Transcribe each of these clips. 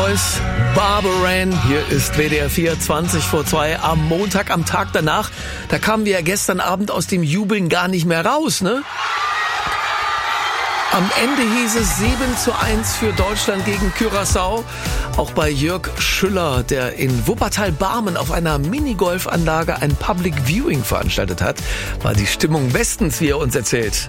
Boys, Barbara. Hier ist WDR 4, 20 vor 2 am Montag, am Tag danach. Da kamen wir ja gestern Abend aus dem Jubeln gar nicht mehr raus, ne? Am Ende hieß es 7:1 für Deutschland gegen Curaçao. Auch bei Jörg Schüller, der in Wuppertal-Barmen auf einer Minigolfanlage ein Public Viewing veranstaltet hat, war die Stimmung bestens, wie er uns erzählt.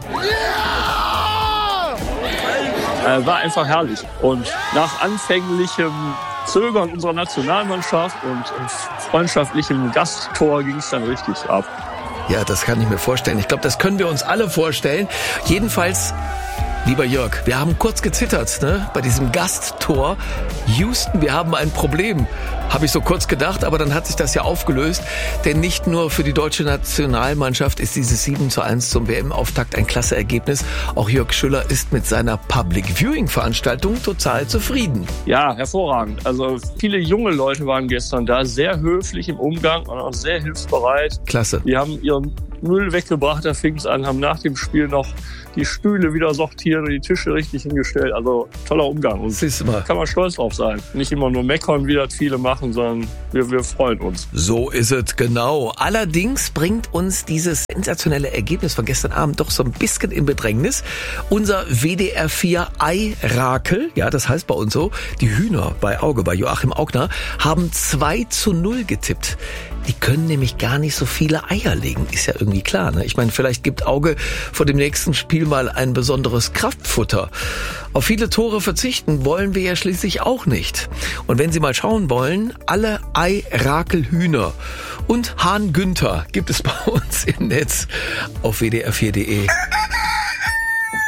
War einfach herrlich. Und nach anfänglichem Zögern unserer Nationalmannschaft und freundschaftlichem Gasttor ging es dann richtig ab. Ja, das kann ich mir vorstellen. Ich glaube, das können wir uns alle vorstellen. Jedenfalls, lieber Jörg, wir haben kurz gezittert, ne? Bei diesem Gasttor. Houston, wir haben ein Problem, habe ich so kurz gedacht, aber dann hat sich das ja aufgelöst. Denn nicht nur für die deutsche Nationalmannschaft ist dieses 7:1 zum WM-Auftakt ein klasse Ergebnis. Auch Jörg Schüller ist mit seiner Public-Viewing-Veranstaltung total zufrieden. Ja, hervorragend. Also viele junge Leute waren gestern da, sehr höflich im Umgang und auch sehr hilfsbereit. Klasse. Die haben ihren Müll weggebracht, da fing es an, haben nach dem Spiel noch die Stühle wieder sortiert und die Tische richtig hingestellt. Also toller Umgang. Und kann man stolz drauf sein. Nicht immer nur meckern, wie das viele machen, sondern wir freuen uns. So ist es, genau. Allerdings bringt uns dieses sensationelle Ergebnis von gestern Abend doch so ein bisschen in Bedrängnis. Unser WDR 4 Ei-Rakel, ja, das heißt bei uns so, die Hühner bei Auge, bei Joachim Augner, haben 2:0 getippt. Die können nämlich gar nicht so viele Eier legen, ist ja irgendwie klar, ne? Ich meine, vielleicht gibt Auge vor dem nächsten Spiel mal ein besonderes Kraftfutter. Auf viele Tore verzichten wollen wir ja schließlich auch nicht. Und wenn Sie mal schauen wollen, alle Ei-Rakel-Hühner und Hahn Günther gibt es bei uns im Netz auf wdr4.de.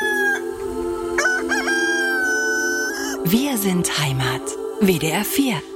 Wir sind Heimat. WDR 4.